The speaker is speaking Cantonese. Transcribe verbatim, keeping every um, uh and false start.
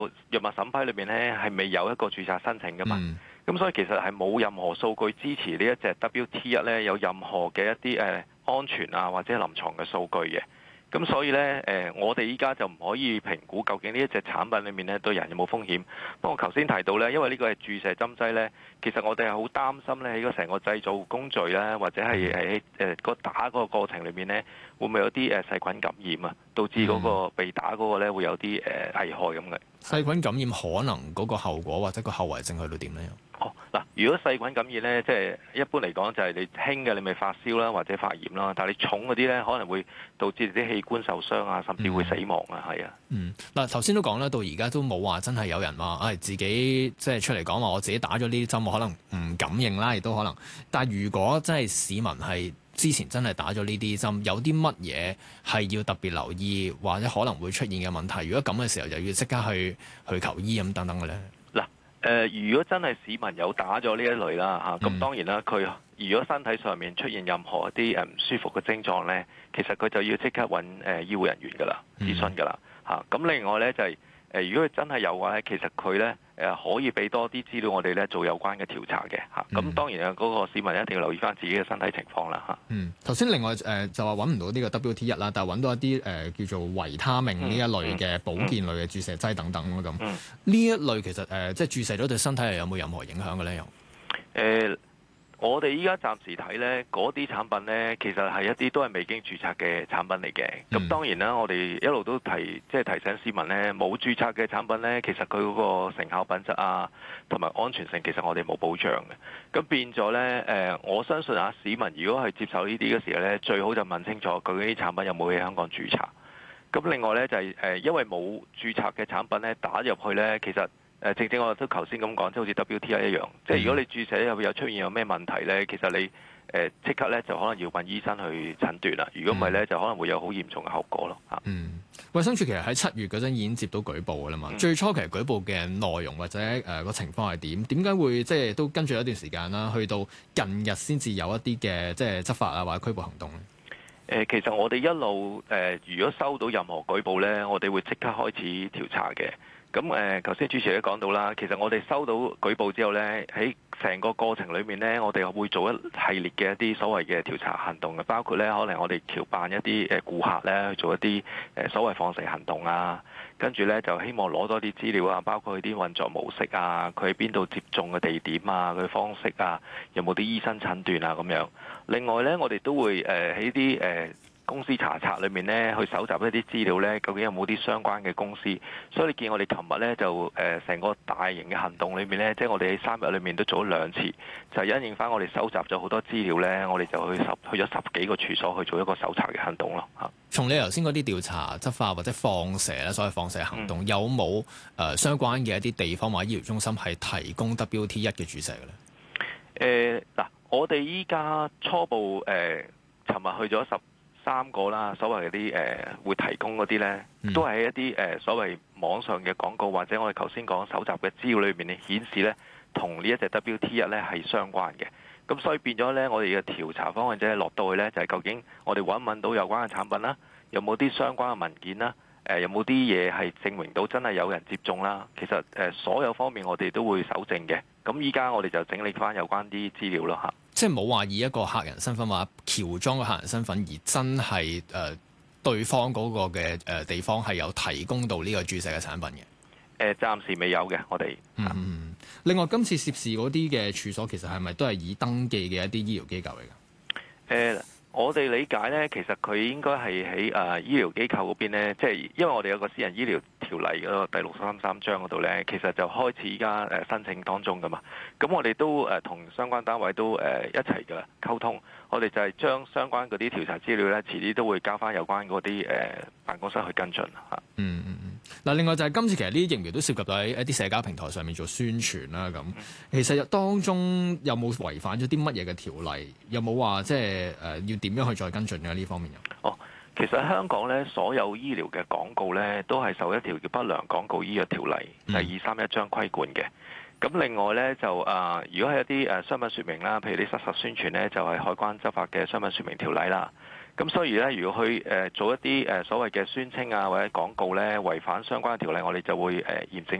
藥物審批裏邊咧係未有一個註冊申請噶嘛。 嗯咁所以其實係冇任何數據支持呢一隻 W T 一咧有任何嘅一啲誒、呃、安全啊或者臨床嘅數據嘅。咁所以咧誒、呃，我哋依家就唔可以評估究竟呢一隻產品裏面咧對人有冇風險。不過頭先提到咧，因為呢個係注射針劑咧，其實我哋係好擔心咧喺個成個製造工序咧，或者係喺誒個打嗰個過程裏面咧，會唔會有啲誒細菌感染啊，導致嗰個被打嗰個咧會有啲誒危害咁嘅。 細菌感染可能嗰個後果或者個後遺症去到點咧？ 哦，嗱，如果細菌感染咧，即係一般嚟講就係你輕嘅，你咪發燒啦，或者發炎啦。但係你重嗰啲咧，可能會導致啲器官受傷啊，甚至會死亡啊，係啊。 嗯，嗱，頭先都講啦，到而家都冇話真係有人話，誒、哎、自己即係出嚟講話，我自己打咗呢啲針，我可能唔感應啦，亦都可能。但係如果真係市民係之前真係打咗呢啲針，有啲乜嘢係要特別留意，或者可能會出現嘅問題？如果咁嘅時候，就要即刻去去求醫咁等等嘅咧。 誒、呃，如果真係市民有打咗呢一類啦嚇，咁、啊、當然啦，佢如果身體上面出現任何一啲誒唔舒服嘅症狀咧，其實佢就要即刻揾誒、呃、醫護人員噶啦，諮詢噶啦嚇。咁、啊、另外咧就係、是、誒、呃，如果佢真係有嘅話咧，其實佢咧誒可以俾多啲資料我哋咧做有關嘅調查嘅嚇。咁、啊、當然啊，嗰、那個市民一定要留意翻自己嘅身體情況啦嚇。 嗯，頭先另外誒、呃、就話揾唔到呢個 W T 一啦，但係揾到一啲誒、呃、叫做維他命呢一類嘅保健類嘅注射劑等等咯咁。呢、嗯嗯、一類其實誒、呃、即係注射咗對身體係有冇任何影響嘅咧？又誒、 呃。我哋依家暫時睇呢嗰啲產品呢，其實係一啲都係未經註冊嘅產品嚟嘅。咁、嗯、當然啦，我哋一路都提，即係提醒市民呢，冇註冊嘅產品呢，其實佢嗰個成效品質啊，同埋安全性，其實我哋冇保障嘅。咁變咗呢，誒、呃，我相信啊，市民如果係接受呢啲嘅時候呢，最好就問清楚究竟啲產品有冇喺香港註冊。咁另外呢，就係、是、誒，因為冇註冊嘅產品呢，打入去呢，其實。誒正正我都頭先咁講，即係好似 W T 一一樣，即係如果你注射入邊有出現有咩問題咧，其實你誒即刻咧就可能要問醫生去診斷啦。如果唔係咧，就可能會有好嚴重嘅後果咯嚇。 嗯，衛生署其實喺七月嗰陣已經接到舉報㗎啦嘛。嗯、最初其實舉報嘅內容或者誒個、呃、情況係點？點解會即係都跟住一段時間啦？去到近日先至有一啲嘅即係執法啊或者拘捕行動咧？誒、 呃，其實我哋一路誒、呃，如果收到任何舉報咧，我哋會即刻開始調查嘅。咁誒，頭先主持都講到啦，其實我哋收到舉報之後呢，喺成個過程裏面呢，我哋會做一系列嘅一啲所謂嘅調查行動嘅，包括呢，可能我哋調辦一啲誒顧客呢去做一啲誒所謂放蛇行動啊，跟住呢，就希望攞多啲資料啊，包括佢啲運作模式啊，佢喺邊度接種嘅地點啊，佢方式啊，有冇啲醫生診斷啊咁樣。另外呢，我哋都會誒喺啲誒公司查冊裏面咧，去搜集一啲資料咧，究竟有冇啲相關嘅公司？所以你見我哋琴日咧就誒成、呃、個大型嘅行動裏面咧，即係我哋喺三日裏面都做咗兩次，就因應翻我哋收集咗好多資料咧，我哋就去十去咗十幾個處所去做一個搜查嘅行動咯嚇。 從你頭先嗰啲調查、執法或者放蛇咧，所謂放蛇行動，嗯、有冇誒、呃、相關嘅一啲地方或者醫療中心係提供 W T 一嘅注射嘅咧？ 誒嗱、呃，我哋依家初步誒，尋、呃、日去咗十三個啦，所謂嗰啲誒會提供嗰啲咧，都係一啲誒、呃、所謂網上嘅廣告，或者我哋頭先講搜集嘅資料裏面咧顯示咧，同呢一隻 W T 一咧係相關嘅。咁所以變咗咧，我哋嘅調查方向者落到去咧，就係、是、究竟我哋揾唔揾到有關嘅產品啦，有冇啲相關嘅文件啦，誒、呃、有冇啲嘢係證明到真係有人接種啦？其實誒、呃、所有方面我哋都會搜證嘅。咁依家我哋就整理翻有關啲資料咯嚇。 即係冇話以一個客人身份或者喬裝嘅客人身份，而真係誒、呃、對方嗰個嘅誒、呃、地方係有提供到呢個注射嘅產品嘅。誒、 呃，暫時未有嘅，我哋。 嗯。另外，今次涉事嗰啲嘅處所，其實係咪都係已登記嘅一啲醫療機構嚟㗎？誒、 呃，我哋理解咧，其實佢應該係喺誒醫療機構嗰邊咧，即係因為我哋有個私人醫療條例嗰個第六三三章嗰度咧，其實就開始依家誒申請當中㗎嘛。咁我哋都誒同相關單位都誒一齊嘅溝通，我哋就係將相關嗰啲調查資料咧，遲啲都會交翻有關嗰啲誒辦公室去跟進嚇。 嗯嗯嗯。嗱，另外就係今次其實呢啲疫苗都涉及到喺一啲社交平台上面做宣傳啦。咁其實當中有冇違反咗啲乜嘢嘅條例？有冇話即係誒要點樣去再跟進嘅呢方面有？ 哦，其實香港咧所有醫療嘅廣告咧都係受一條叫不良廣告醫藥條例第二三一章規管嘅。咁另外咧就啊、呃，如果係一啲誒商品説明啦，譬如啲失實宣傳咧，就係、是、海關執法嘅商品説明條例啦。 咁所以咧，如果去誒做一啲誒所謂嘅宣稱啊或者廣告咧違反相關嘅條例，我哋就會誒嚴正